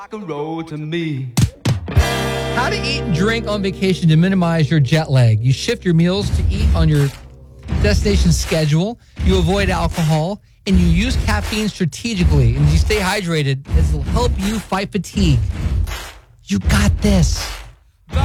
Rock and roll to me. How to eat and drink on vacation to minimize your jet lag. You shift your meals to eat on your destination schedule. You avoid alcohol, and you use caffeine strategically. And you stay hydrated, as it'll help you fight fatigue. You got this.